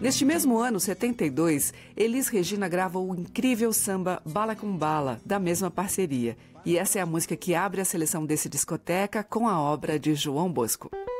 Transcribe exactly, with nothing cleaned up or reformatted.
Neste mesmo ano, setenta e dois, Elis Regina grava o incrível samba Bala com Bala, da mesma parceria. E essa é a música que abre a seleção desse discoteca com a obra de João Bosco.